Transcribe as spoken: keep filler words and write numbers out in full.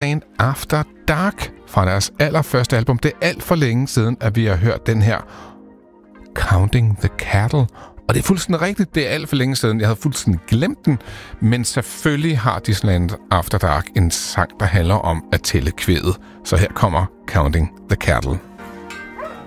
Disneyland After Dark fra deres allerførste album. Det er alt for længe siden, at vi har hørt den her Counting the Cattle. Og det er fuldstændig rigtigt, det er alt for længe siden. Jeg havde fuldstændig glemt den, men selvfølgelig har Disneyland After Dark en sang, der handler om at tælle kvædet. Så her kommer Counting the Cattle.